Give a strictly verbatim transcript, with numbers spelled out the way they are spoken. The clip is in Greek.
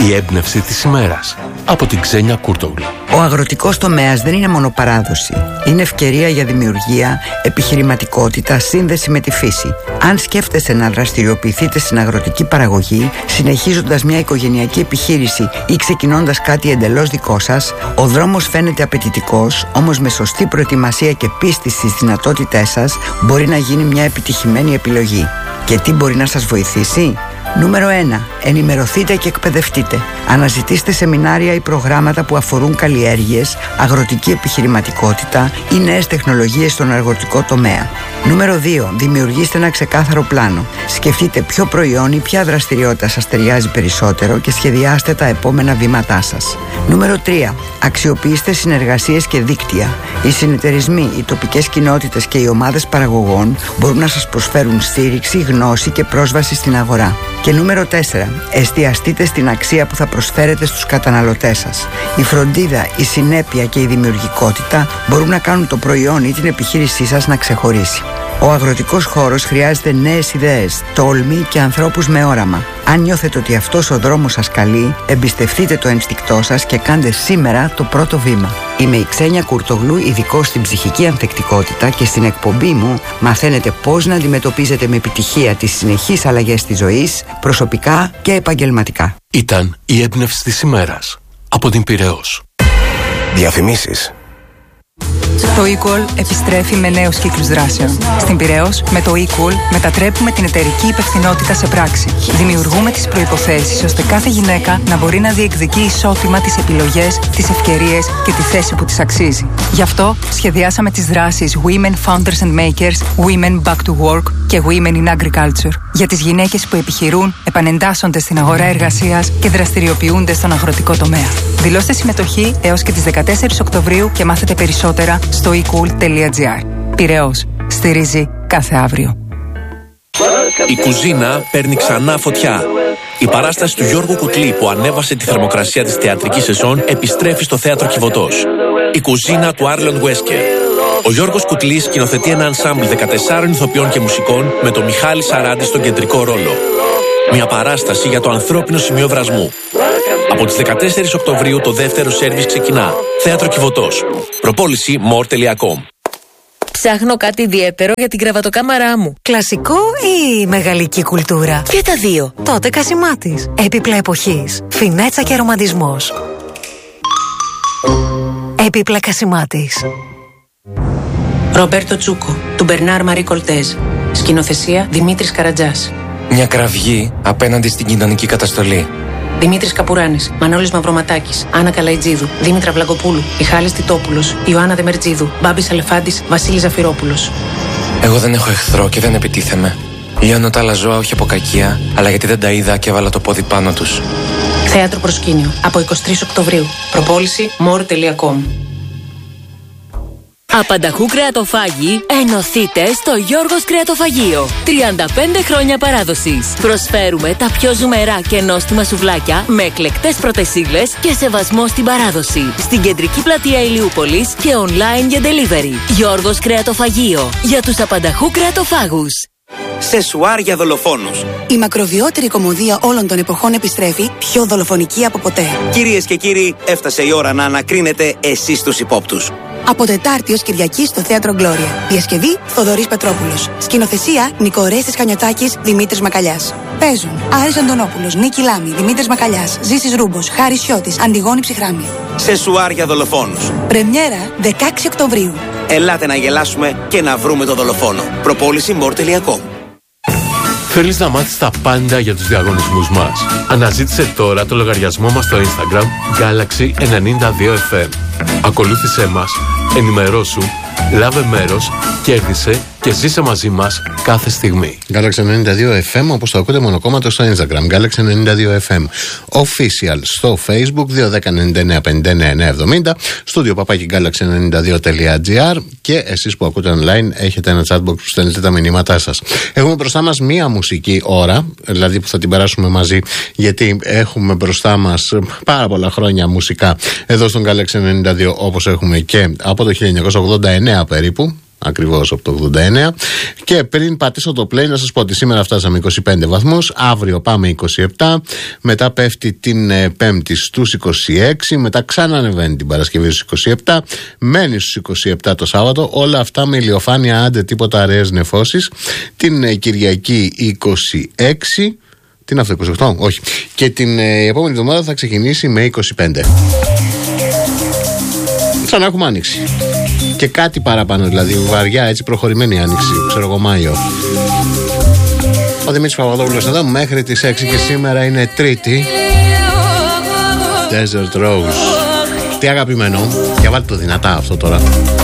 Η έμπνευση της ημέρας από την Ξένια Κούρτογλου. Ο αγροτικός τομέας δεν είναι μόνο παράδοση. Είναι ευκαιρία για δημιουργία, επιχειρηματικότητα, σύνδεση με τη φύση. Αν σκέφτεστε να δραστηριοποιηθείτε στην αγροτική παραγωγή, συνεχίζοντας μια οικογενειακή επιχείρηση ή ξεκινώντας κάτι εντελώς δικό σας, ο δρόμος φαίνεται απαιτητικός, όμως με σωστή προετοιμασία και πίστη στις δυνατότητές σας μπορεί να γίνει μια επιτυχημένη επιλογή. Και τι μπορεί να σας βοηθήσει? Νούμερο ένα. Ενημερωθείτε και εκπαιδευτείτε. Αναζητήστε σεμινάρια ή προγράμματα που αφορούν καλλιέργειες, αγροτική επιχειρηματικότητα ή νέες τεχνολογίες στον αγροτικό τομέα. Νούμερο δύο. Δημιουργήστε ένα ξεκάθαρο πλάνο. Σκεφτείτε ποιο προϊόν ή ποια δραστηριότητα σας ταιριάζει περισσότερο και σχεδιάστε τα επόμενα βήματά σας. Νούμερο τρία. Αξιοποιήστε συνεργασίες και δίκτυα. Οι συνεταιρισμοί, οι τοπικές κοινότητες και οι ομάδες παραγωγών μπορούν να σας προσφέρουν στήριξη, γνώση και πρόσβαση στην αγορά. Και νούμερο τέσσερα. Εστιαστείτε στην αξία που θα προσφέρετε στους καταναλωτές σας. Η φροντίδα, η συνέπεια και η δημιουργικότητα μπορούν να κάνουν το προϊόν ή την επιχείρησή σας να ξεχωρίσει. Ο αγροτικός χώρος χρειάζεται νέες ιδέες, τόλμη και ανθρώπους με όραμα. Αν νιώθετε ότι αυτός ο δρόμος σας καλεί, εμπιστευτείτε το ένστικτό σας και κάντε σήμερα το πρώτο βήμα. Είμαι η Ξένια Κούρτογλου, ειδικός στην ψυχική ανθεκτικότητα, και στην εκπομπή μου μαθαίνετε πώς να αντιμετωπίζετε με επιτυχία τις συνεχείς αλλαγές της ζωής, προσωπικά και επαγγελματικά. Ήταν η έμπνευση της ημέρας από την Πειραιώς. Διαφημίσεις. Το eCall επιστρέφει με νέους κύκλους δράσεων. Στην Πειραιώς, με το eCall μετατρέπουμε την εταιρική υπευθυνότητα σε πράξη. Δημιουργούμε τις προϋποθέσεις ώστε κάθε γυναίκα να μπορεί να διεκδικεί ισότιμα τις επιλογές, τις ευκαιρίες και τη θέση που της αξίζει. Γι' αυτό σχεδιάσαμε τις δράσεις Women Founders and Makers, Women Back to Work και Women in Agriculture για τις γυναίκες που επιχειρούν, επανεντάσσονται στην αγορά εργασίας και δραστηριοποιούνται στον αγροτικό τομέα. Δηλώστε συμμετοχή έως και τις δεκατέσσερις Οκτωβρίου και μάθετε περισσότερα στο e cool τελεία gr. Πειραιώς. Στηρίζει κάθε αύριο. Η κουζίνα παίρνει ξανά φωτιά. Η παράσταση του Γιώργου Κουτλή που ανέβασε τη θερμοκρασία της θεατρικής σεζόν επιστρέφει στο Θέατρο Κιβωτός. Η κουζίνα του Άρλον Βέσκερ. Ο Γιώργος Κουτλής σκηνοθετεί ένα ενσάμπλ δεκατεσσάρων ηθοποιών και μουσικών με τον Μιχάλη Σαράντη στον κεντρικό ρόλο. Μια παράσταση για το ανθρώπινο σημείο βρασμού. Από τις δεκατέσσερις Οκτωβρίου το δεύτερο σέρβις ξεκινά. Θέατρο Κιβωτός. Προπόληση more τελεία com. Ψάχνω κάτι ιδιαίτερο για την κρεβατοκάμαρά μου. Κλασικό ή μεγαλική κουλτούρα? Και τα δύο. Τότε Κασιμάτης. Έπιπλα εποχής. Φινέτσα και ρομαντισμός. Έπιπλα Κασιμάτης. Ρομπέρτο Τσούκο, του Μπερνάρ Μαρί Κολτέζ. Σκηνοθεσία Δημήτρης Καρατζάς. Μια κραυγή απέναντι στην κοινωνική καταστολή. Δημήτρης Καπουράνης, Μανώλης Μαυροματάκης, Άννα Καλαϊτζίδου, Δήμητρα Βλαγκοπούλου, Μιχάλης Τιτόπουλος, Ιωάννα Δεμερτζίδου, Μπάμπης Αλεφάντης, Βασίλης Ζαφυρόπουλος. Εγώ δεν έχω εχθρό και δεν επιτίθεμαι. Λιώνω τα άλλα ζώα όχι από κακία, αλλά γιατί δεν τα είδα και έβαλα το πόδι πάνω τους. Θέατρο Προσκήνιο, από εικοστή τρίτη Οκτωβρίου. Προπόληση more τελεία com. Απανταχού κρεατοφάγοι, ενωθείτε στο Γιώργος Κρεατοφαγείο. τριάντα πέντε χρόνια παράδοσης. Προσφέρουμε τα πιο ζουμερά και νόστιμα σουβλάκια με εκλεκτές πρωτεσίλες και σεβασμό στην παράδοση. Στην κεντρική πλατεία Ηλιούπολης και online για delivery. Γιώργος Κρεατοφαγείο. Για τους απανταχού κρεατοφάγους. Σεσουάρ για δολοφόνους. Η μακροβιότερη κομμωδία όλων των εποχών επιστρέφει, πιο δολοφονική από ποτέ. Κυρίες και κύριοι, έφτασε η ώρα να ανακρίνετε εσείς τους υπόπτους. Από Τετάρτη ως Κυριακή στο Θέατρο Γκλώρια. Διασκευή Θοδωρής Πετρόπουλος. Σκηνοθεσία Νικορέστης Χανιωτάκης, Δημήτρης Μακαλιάς. Παίζουν Άρης Αντωνόπουλος, Νίκη Λάμη, Δημήτρης Μακαλιάς, Ζήσης Ρούμπος, Χάρης Σιώτης, Αντιγόνη Ψυχράμη. Σεσουάρ για δολοφόνους. Πρεμιέρα δεκαέξι Οκτωβρίου. Ελάτε να γελάσουμε και να βρούμε τον δολοφόνο. Προπόληση more τελεία com. Θέλεις να μάθεις τα πάντα για τους διαγωνισμούς μας? Αναζήτησε τώρα το λογαριασμό μας στο Instagram Galaxy ενενήντα δύο εφ εμ. Ακολούθησέ μας, ενημερώσου, λάβε μέρος, κέρδισε και ζήσε μαζί μας κάθε στιγμή. Galaxy ενενήντα δύο εφ εμ, όπως το ακούτε μονοκόμματο στο Instagram. Galaxy ενενήντα δύο εφ εμ Official στο Facebook δύο ένα μηδέν εννιά εννιά πέντε εννιά εννιά εβδομήντα. Στούντιο παπάκι Galaxy ενενήντα δύο τελεία gr. Και εσείς που ακούτε online έχετε ένα chatbox που στέλνετε τα μηνύματά σας. Έχουμε μπροστά μας μία μουσική ώρα, δηλαδή που θα την περάσουμε μαζί, γιατί έχουμε μπροστά μας πάρα πολλά χρόνια μουσικά εδώ στον Galaxy ενενήντα δύο, όπως έχουμε και από το χίλια εννιακόσια ογδόντα εννέα περίπου. ακριβώς από το ογδόντα εννέα. Και πριν πατήσω το play, να σας πω ότι σήμερα φτάσαμε είκοσι πέντε βαθμούς, αύριο πάμε είκοσι επτά, μετά πέφτει την ε, Πέμπτη στους είκοσι έξι, μετά ξανανεβαίνει την Παρασκευή στους είκοσι επτά, μένει στους είκοσι επτά το Σάββατο, όλα αυτά με ηλιοφάνεια, άντε τίποτα αραιές νεφώσεις. Την ε, Κυριακή είκοσι έξι. Τι είναι αυτό, είκοσι οκτώ? Όχι. Και την ε, επόμενη εβδομάδα θα ξεκινήσει με είκοσι πέντε. Σαν να έχουμε άνοιξη. Και κάτι παραπάνω, δηλαδή βαριά, έτσι προχωρημένη άνοιξη. Ξέρω εγώ, Μάιο. Ο Δημήτρης Παπαδόπουλος εδώ μέχρι τις έξι και σήμερα είναι Τρίτη. Desert Rose. Τι αγαπημένο. Για βάλτε το δυνατά αυτό τώρα.